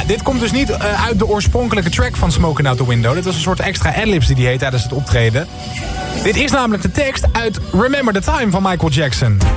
Dit komt dus niet uit de oorspronkelijke track van Smoking Out the Window. Dit was een soort extra adlibs die hij heet tijdens het optreden. Dit is namelijk de tekst uit Remember the Time van Michael Jackson.